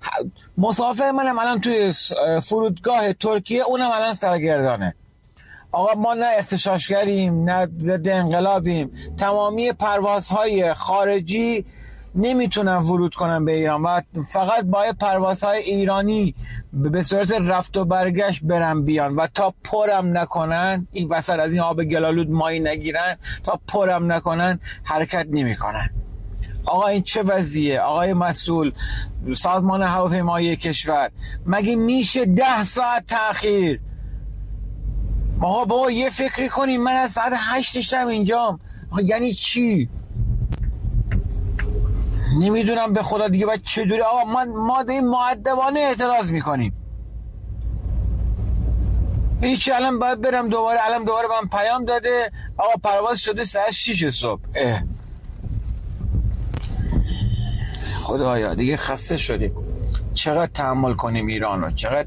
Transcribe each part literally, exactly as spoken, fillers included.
مسافر منم الان توی فرودگاه ترکیه، اونم الان سرگردانه. آقا ما نه اغتشاشگریم نه ضد انقلابیم، تمامی پروازهای خارجی نمیتونن ورود کنن به ایران و فقط با پروازهای ایرانی به صورت رفت و برگشت برن بیان و تا پرم نکنن، این وسط از این آب گلالود مایی نگیرن، تا پرم نکنن حرکت نمیکنن. آقا این چه وضعیه؟ آقای مسئول سازمان هواپیمایی کشور، مگه میشه ده ساعت تأخیر؟ آقا بابا یه فکری کنیم، من از ساعت هشت شب اینجام، یعنی چی؟ نمیدونم به خدا دیگه باید چجوری. آقا ما ما داریم مؤدبانه اعتراض میکنیم. هیچی الان باید برم دوباره، الان دوباره من پیام داده آقا پرواز شده ساعت شیش صبح. اه. خدایا دیگه خسته شدیم. چقدر تحمل کنیم ایرانو؟ چقدر.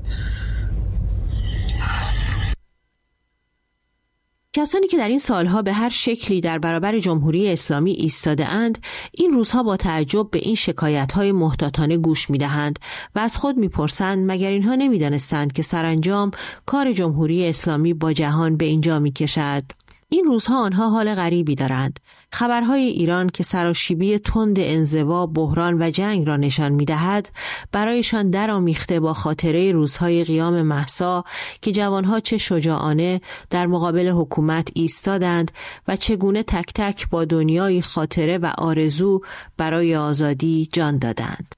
کسانی که در این سالها به هر شکلی در برابر جمهوری اسلامی ایستاده اند، این روزها با تعجب به این شکایت‌های محتاطانه گوش می‌دهند و از خود می‌پرسند مگر اینها نمی‌دانستند که سرانجام کار جمهوری اسلامی با جهان به اینجا می‌کشد؟ این روزها آنها حال غریبی دارند. خبرهای ایران که سراشیبی تند انزوا، بحران و جنگ را نشان می‌دهد، برایشان درآمیخته با خاطره روزهای قیام مهسا که جوانها چه شجاعانه در مقابل حکومت ایستادند و چگونه تک تک با دنیای خاطره و آرزو برای آزادی جان دادند.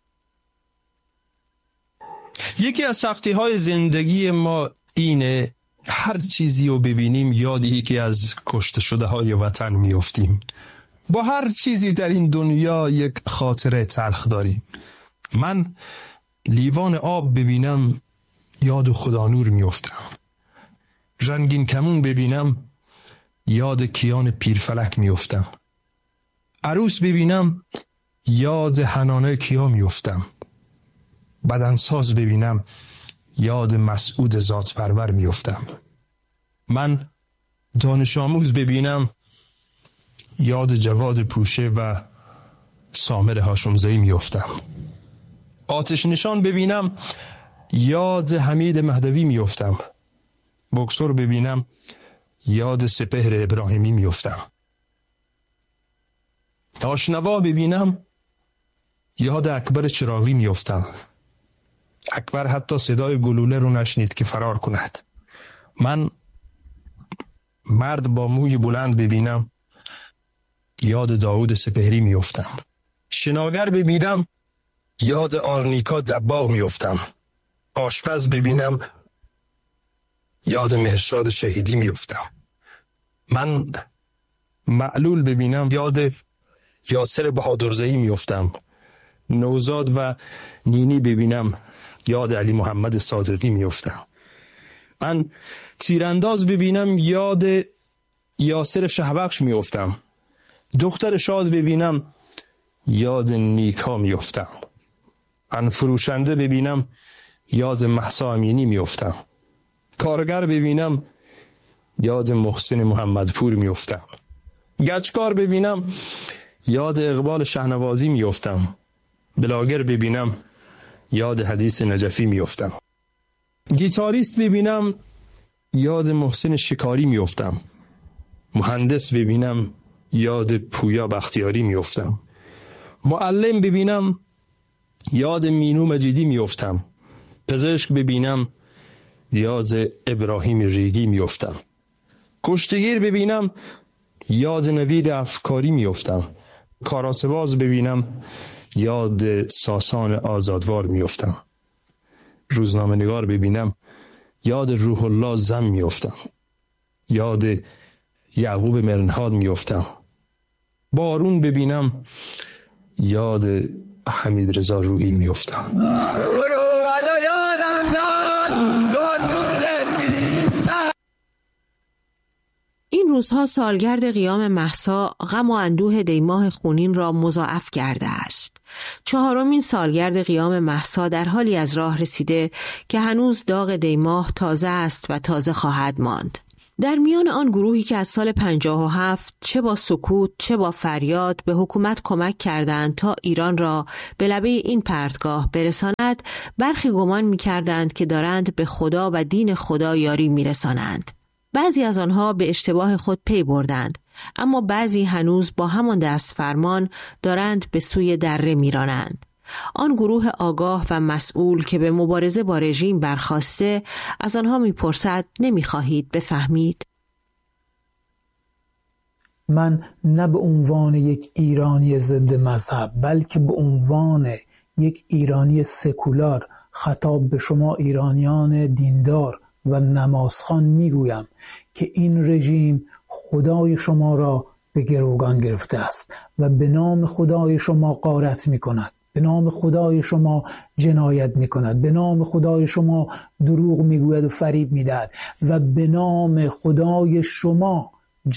یکی از سختی‌های زندگی ما اینه هر چیزی رو ببینیم یاد یکی از کشته شده های وطن میافتیم. با هر چیزی در این دنیا یک خاطره تلخ داریم. من لیوان آب ببینم یاد خدا نور میافتم. رنگین کمون ببینم یاد کیان پیرفلک میافتم. عروس ببینم یاد حنانه کیا میافتم. بدنساز ببینم یاد مسعود ذات پرور میافتم. من دانش آموز ببینم یاد جواد پوشه و سامر هاشمزایی میافتم. آتش نشان ببینم یاد حمید مهدوی میافتم. بوکسور ببینم یاد سپهر ابراهیمی میافتم. آشنوا ببینم یاد اکبر چراغی میافتم. اکبر حتی صدای گلوله رو نشنید که فرار کند. من مرد با موی بلند ببینم یاد داود سپهری میافتم. شناگر ببینم یاد آرنیکا دباغ میافتم. آشپز ببینم یاد مهرشاد شهیدی میافتم. من معلول ببینم یاد یاسر بهادرزئی میافتم. نوزاد و نینی ببینم یاد علی محمد صادقی میافتم. من تیرانداز ببینم یاد یاسر شهبخش میافتم. دختر شاد ببینم یاد نیکا میافتم. من فروشنده ببینم یاد مهسا امینی میافتم. کارگر ببینم یاد محسن محمدپور میافتم. گچکار ببینم یاد اقبال شهنوازی میافتم. بلاگر ببینم یاد حدیث نجفی میافتم. گیتاریست ببینم یاد محسن شکاری میافتم. مهندس ببینم یاد پویا بختیاری میافتم. معلم ببینم یاد مینو مجیدی میافتم. پزشک ببینم یاد ابراهیم ریگی میافتم. کشتگیر ببینم یاد نوید افکاری میافتم. کاراسباز ببینم یاد ساسان آزادوار میافتم. روزنامه نگار ببینم یاد روح الله زم میافتم. یاد یعقوب مرنهاد میافتم. بارون ببینم یاد حمید رضا روحی میافتم. این روزها سالگرد قیام مهسا غم و اندوه دیماه خونین را مضاعف کرده است. چهارمین سالگرد قیام مهسا در حالی از راه رسیده که هنوز داغ دیماه تازه است و تازه خواهد ماند. در میان آن گروهی که از سال پنجاه و هفت چه با سکوت چه با فریاد به حکومت کمک کردند تا ایران را به لبه این پرتگاه برساند، برخی گمان می‌کردند که دارند به خدا و دین خدا یاری می‌رسانند. بعضی از آنها به اشتباه خود پی بردند، اما بعضی هنوز با همان دست فرمان دارند به سوی دره می‌رانند. آن گروه آگاه و مسئول که به مبارزه با رژیم برخاسته از آنها میپرسد نمیخواهید بفهمید؟ من نه به عنوان یک ایرانی ضد مذهب بلکه به عنوان یک ایرانی سکولار خطاب به شما ایرانیان دیندار و نمازخوان میگویم که این رژیم خدای شما را به گروگان گرفته است و به نام خدای شما غارت میکند، به نام خدای شما جنایت میکند، به نام خدای شما دروغ میگوید و فریب میدهد و به نام خدای شما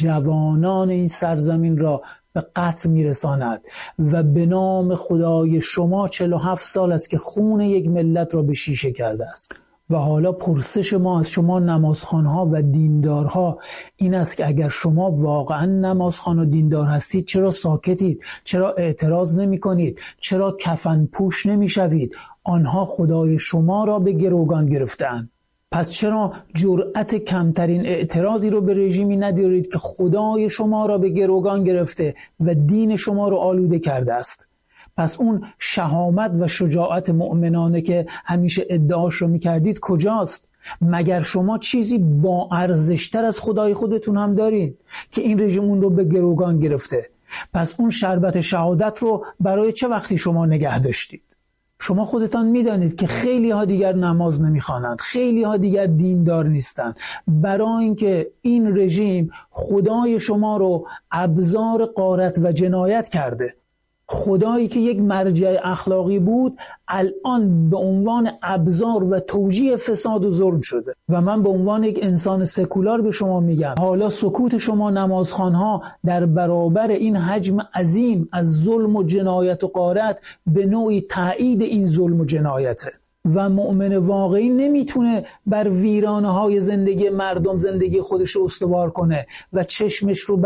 جوانان این سرزمین را به قتل میرساند و به نام خدای شما چهل و هفت سال است که خون یک ملت را به شیشه کرده است. و حالا پرسش ما از شما نمازخوانها و دیندارها این است که اگر شما واقعا نمازخوان و دیندار هستید چرا ساکتید؟ چرا اعتراض نمی کنید؟ چرا کفن پوش نمی شوید؟ آنها خدای شما را به گروگان گرفتند. پس چرا جرأت کمترین اعتراضی رو به رژیمی ندارید که خدای شما را به گروگان گرفته و دین شما را آلوده کرده است؟ پس اون شهامت و شجاعت مؤمنانه که همیشه ادعاش رو میکردید کجاست؟ مگر شما چیزی با ارزشتر از خدای خودتون هم دارین که این رژیم اون رو به گروگان گرفته؟ پس اون شربت شهادت رو برای چه وقتی شما نگه داشتید؟ شما خودتان میدانید که خیلی ها دیگر نماز نمیخوانند، خیلی ها دیگر دیندار نیستند، برای اینکه این رژیم خدای شما رو ابزار غارت و جنایت کرده. خدایی که یک مرجع اخلاقی بود الان به عنوان ابزار و توجیه فساد و ظلم شده. و من به عنوان یک انسان سکولار به شما میگم حالا سکوت شما نمازخوانها در برابر این حجم عظیم از ظلم و جنایت و غارت به نوعی تایید این ظلم و جنایته و مؤمن واقعی نمیتونه بر ویرانه های زندگی مردم زندگی خودش رو استوار کنه و چشمش رو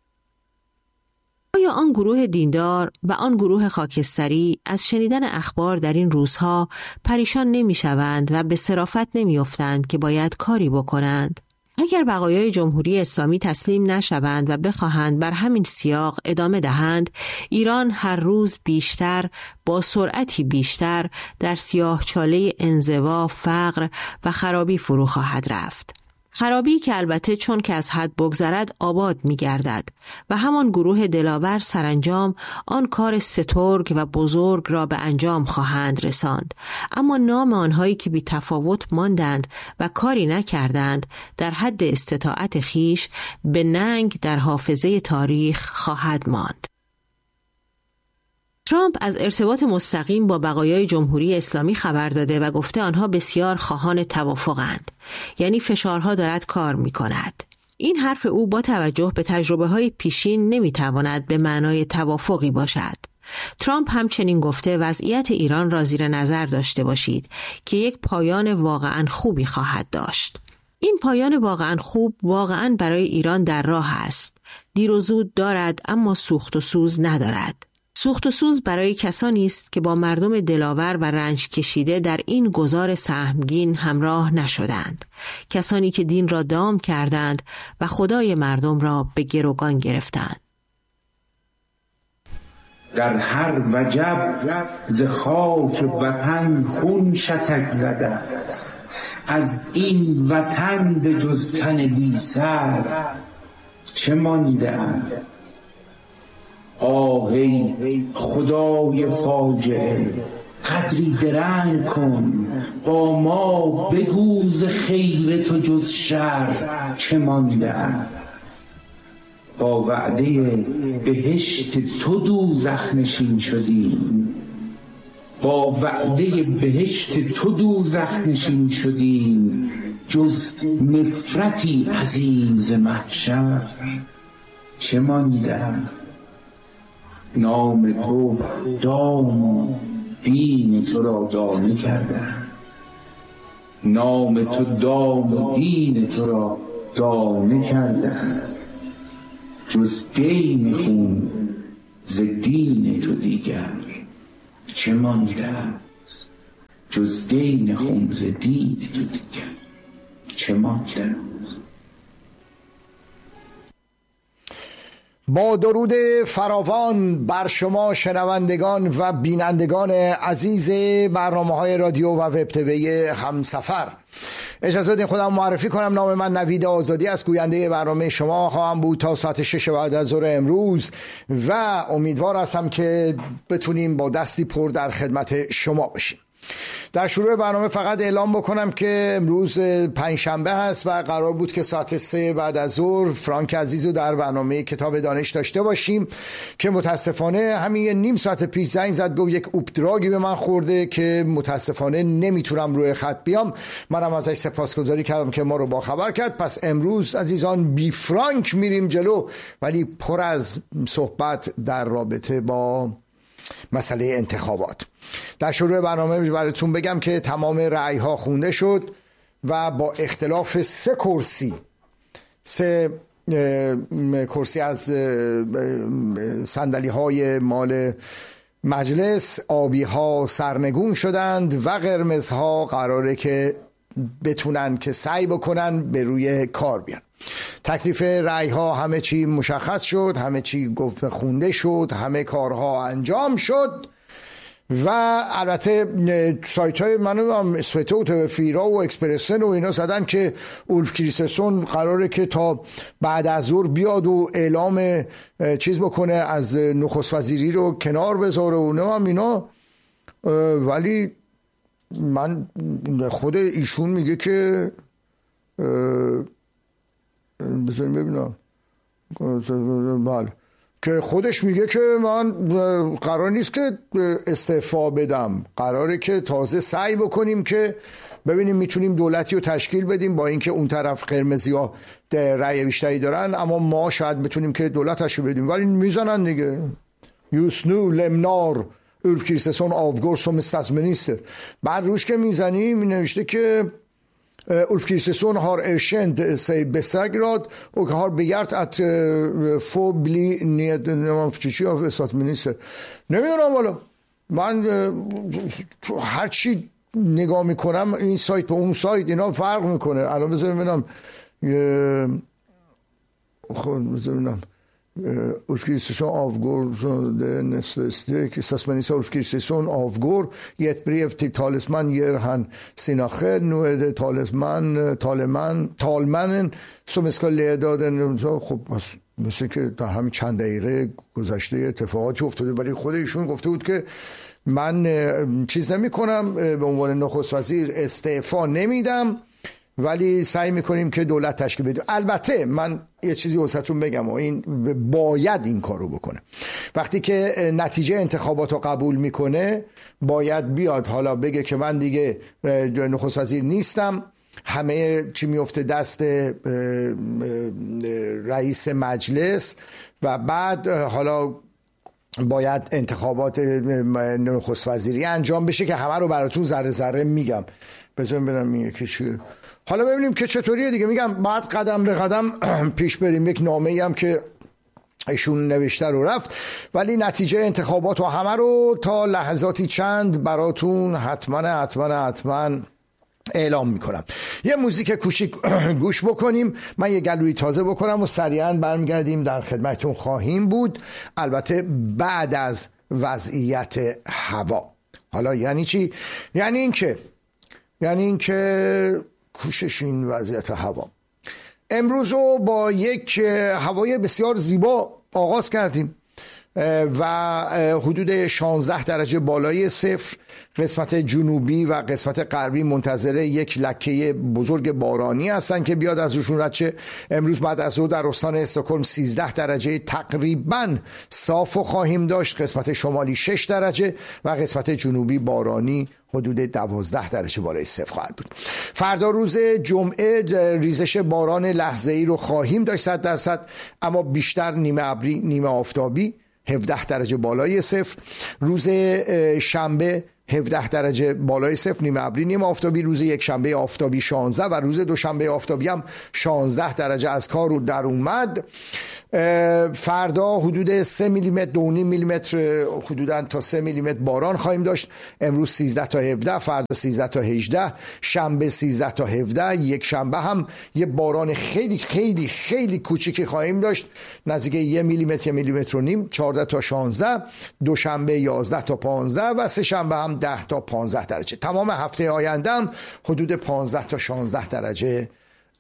آیا آن گروه دیندار و آن گروه خاکستری از شنیدن اخبار در این روزها پریشان نمی شوند و به صرافت نمی افتند که باید کاری بکنند؟ اگر بقایای جمهوری اسلامی تسلیم نشوند و بخواهند بر همین سیاق ادامه دهند، ایران هر روز بیشتر با سرعتی بیشتر در سیاهچاله انزوا، فقر و خرابی فرو خواهد رفت. خرابی که البته چون که از حد بگذرد آباد می گردد و همان گروه دلاور سرانجام آن کار سترگ و بزرگ را به انجام خواهند رساند، اما نام آنهایی که بی تفاوت ماندند و کاری نکردند در حد استطاعت خیش به ننگ در حافظه تاریخ خواهد ماند. ترامپ از ارتباط مستقیم با بقایای جمهوری اسلامی خبر داده و گفته آنها بسیار خواهان توافقند، یعنی فشارها دارد کار می کند. این حرف او با توجه به تجربه های پیشین نمی تواند به معنای توافقی باشد. ترامپ همچنین گفته وضعیت ایران را زیر نظر داشته باشید که یک پایان واقعاً خوبی خواهد داشت. این پایان واقعاً خوب واقعاً برای ایران در راه است. دیر و زود دارد اما سوخت و سوز ندارد. سوخت و سوز برای کسانی است که با مردم دلاور و رنج کشیده در این گذار سهمگین همراه نشدند، کسانی که دین را دام کردند و خدای مردم را به گروگان گرفتند. در هر وجب ز خاک وطن خون شتک زده است، از این وطن به جز تن بی سر چه مانده اند؟ آه ای خدای فاجعه، قدری درنگ کن، با ما بگو ز خیر تو جز شر چه مانده است؟ با وعده بهشت تو دوزخ نشین شدیم، با وعده بهشت تو دوزخ نشین شدیم، جز نفرتی عزیز محشر چه مانده؟ نام تو دام و دین تو را دانه کردن، نام تو دام و دین تو را دانه کردند جز دین خون ز دین تو دیگر چه مانده است جز دین خون ز دین تو دیگر چه مانده است. با درود فراوان بر شما شنوندگان و بینندگان عزیز برنامه‌های رادیو و وب تیوی همسفر، اجازه بدین خودم معرفی کنم. نام من نوید آزادی است، گوینده برنامه شما خواهم بود تا ساعت شش بعد از ظهر امروز و امیدوار هستم که بتونیم با دستی پر در خدمت شما باشیم. در شروع برنامه فقط اعلام بکنم که امروز پنجشنبه هست و قرار بود که ساعت سه بعد از ظهر فرانک عزیز رو در برنامه کتاب دانش داشته باشیم که متاسفانه همین نیم ساعت پیش زنگ زد گفت یک اوپدراگی به من خورده که متاسفانه نمیتونم روی خط بیام. منم ازش سپاسگزاری کردم که ما رو با خبر کرد. پس امروز عزیزان بی فرانک میریم جلو، ولی پر از صحبت در رابطه با مسئله انتخابات. در شروع برنامه براتون بگم که تمام رأی ها خونده شد و با اختلاف سه کرسی سه کرسی از صندلی های مال مجلس آبی ها سرنگون شدند و قرمز ها قراره که بتونن که سعی بکنن به روی کار بیان. تکلیف رأی ها همه چی مشخص شد، همه چی گفت خونده شد، همه کارها انجام شد و البته سایت های منو سویتو و فیرا و اکسپرسن و اینا زدن که اولف کریستسون قراره که تا بعد از ظهر بیاد و اعلام چیز بکنه از نخست وزیری رو کنار بذاره و نه هم اینا، ولی من خود ایشون میگه که بذاریم ببینم بله که خودش میگه که من قرار نیست که استعفا بدم، قراره که تازه سعی بکنیم که ببینیم میتونیم دولتی رو تشکیل بدیم با اینکه اون طرف قرمزی ها رأی بیشتری دارن اما ما شاید بتونیم که دولت تشکیل بدیم، ولی میزنن دیگه یوسنو لمنار اولف کریستسون avgår som statsminister. بعد روش که میزنی می نوشته که Ulf Kristersson har erkänt sig besegrad och har begärt att få bli nedförtryck av statsminister. نمیدونم والا، من هرچی نگاه میکنم این سایت به اون سایت اینا فرق میکنه. الان بذاریم ببینم خب بذاریم Ulf Kristersson avgår statsminister Ulf Kristersson avgår i ett brev till talesman ger han sina skäl. Nu är det talesman talman talmannen som ska leda den. خب مثل که در همین چند دقیقه گذشته اتفاقاتی افتاده، ولی خود ایشون گفته بود که من چیز نمی کنم، به عنوان نخست وزیر استعفا نمیدم ولی سعی میکنیم که دولت تشکیل بدیم. البته من یه چیزی واسهتون بگم و این باید این کارو بکنه. وقتی که نتیجه انتخابات رو قبول میکنه باید بیاد حالا بگه که من دیگه نخست وزیر نیستم، همه چی میفته دست رئیس مجلس و بعد حالا باید انتخابات نخست وزیری انجام بشه که همه رو براتون ذره ذره میگم. بذارم ببینم میگه که چیه. حالا ببینیم که چطوریه دیگه. میگم بعد قدم به قدم پیش بریم. یک نامه‌ای هم که ایشون نوشته رو رفت، ولی نتیجه انتخابات و همه رو تا لحظاتی چند براتون حتما حتما حتما اعلام میکنم. یه موزیک کوچیک گوش بکنیم، من یه گلوی تازه بکنم و سریعا برمیگردیم در خدمتتون خواهیم بود، البته بعد از وضعیت هوا. حالا یعنی چی؟ یعنی این که یعنی این که کوشش این وضعیت هوا. امروز رو با یک هوای بسیار زیبا آغاز کردیم و حدود شانزده درجه بالای صفر. قسمت جنوبی و قسمت غربی منتظر یک لکه بزرگ بارانی هستن که بیاد از روشون رد شه. امروز بعد از ظهر در استان استکهلم سیزده درجه تقریبا صاف خواهیم داشت، قسمت شمالی شش درجه و قسمت جنوبی بارانی حدود دوازده درجه بالای صفر خواهد بود. فردا روز جمعه ریزش باران لحظه‌ای رو خواهیم داشت صد درصد، اما بیشتر نیمه ابری نیمه آفتابی، هفده درجه بالای صفر. روز شنبه هفده درجه بالای صفر، نیمه ابری نیمه آفتابی. روز یک شنبه آفتابی شانزده و روز دوشنبه آفتابی هم شانزده درجه از کار در اومد. فردا حدود سه میلیمتر دو و نیم میلیمتر حدوداً تا سه میلیمتر باران خواهیم داشت. امروز سیزده تا هفده، فردا سیزده تا هجده، شنبه سیزده تا هفده. یک شنبه هم یه باران خیلی خیلی خیلی کوچیکی خواهیم داشت، نزدیک یک میلیمتر یک میلیمتر و نیم، چهارده تا شانزده. دوشنبه یازده تا پانزده و سه شنبه هم ده تا پانزده درجه. تمام هفته آینده هم حدود پانزده تا شانزده درجه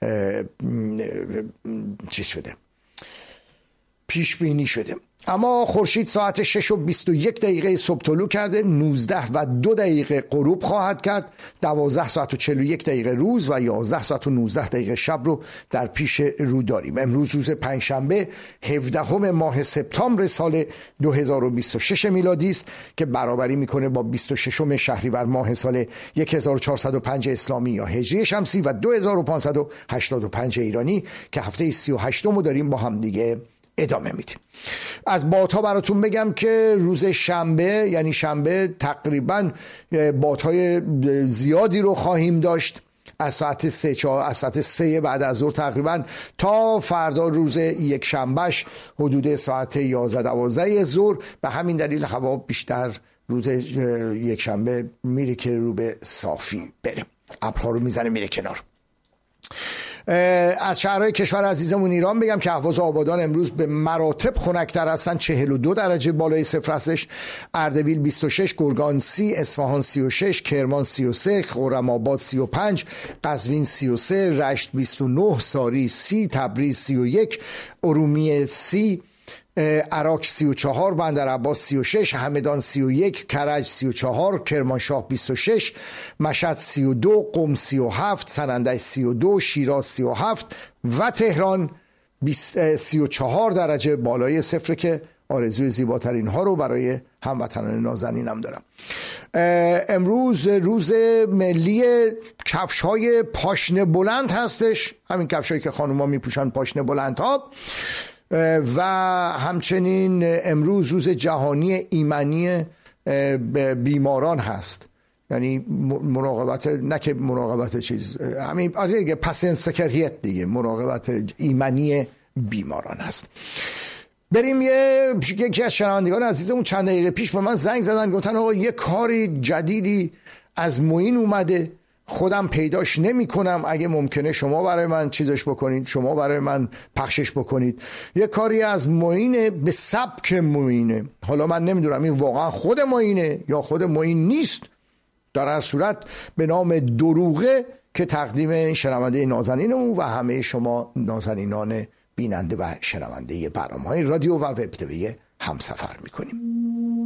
چیز شده، پیش بینی شده. اما خورشید ساعت شش و بیست و یک دقیقه صبح طلوع کرده، نوزده و دو دقیقه غروب خواهد کرد. دوازده ساعت و چهل و یک دقیقه روز و یازده ساعت و نوزده دقیقه شب رو در پیش رو داریم. امروز روز پنجشنبه هفدهم ماه سپتامبر سال دو هزار و بیست و شش میلادی است که برابری میکنه با بیست و ششم شهریور ماه سال هزار و چهارصد و پنج اسلامی یا هجری شمسی و دو هزار و پانصد و هشتاد و پنج ایرانی که هفته سی و هشتم رو داریم با هم دیگه ادامه میدیم. از بادها براتون بگم که روز شنبه یعنی شنبه تقریبا بادهای زیادی رو خواهیم داشت از ساعت سه چهار از ساعت سه بعد از ظهر تقریبا تا فردا روز یک شنبهش حدود ساعت یازده دوازده ظهر. به همین دلیل هوا بیشتر روز یک شنبه میره که رو به صافی بره، ابرها رو میزنه میره کنار. از شهرهای کشور عزیزمون ایران بگم که اهواز و آبادان امروز به مراتب خنک‌تر هستن، چهل و دو درجه بالای صفر هستش. اردبیل بیست و شش، گرگان سی، اصفهان سی و شش، کرمان سی و سه، خرم‌آباد سی و پنج، قزوین سی و سه، رشت بیست و نه، ساری سی، تبریز سی و یک، ارومیه سی، عراق سی و چهار، بندرعباس سی و شش، همدان سی و یک، کرج سی و چهار، کرمانشاه بیست و شش، مشهد سی و دو، قم سی و هفت، سنندج سی و دو، شیراز سی و هفت و تهران سی و چهار درجه بالای صفر که آرزوی زیباترین ها رو برای هموطنان نازنینم دارم. امروز روز ملی کفش های پاشنه بلند هستش، همین کفش هایی که خانوما میپوشن پاشنه بلند ها. و همچنین امروز روز جهانی ایمنی بیماران هست، یعنی مراقبت، نه که مراقبت چیز، همین از دیگه پاسین سکریت دیگه، مراقبت ایمنی بیماران هست. بریم یه یکی از شنوندگان عزیزمون چند دقیقه پیش به من زنگ زدن، گفتن آقا یه کاری جدیدی از معین اومده، خودم پیداش نمی کنم، اگه ممکنه شما برای من چیزش بکنید، شما برای من پخشش بکنید. یه کاری از معین به سبک معینه. حالا من نمیدونم این واقعا خود معینه یا خود معین نیست، در هر صورت به نام دروغه که تقدیم شنونده نازنینمون و همه شما نازنینان بیننده و شنونده برنامه‌های رادیو و وب تیوی همسفر میکنیم.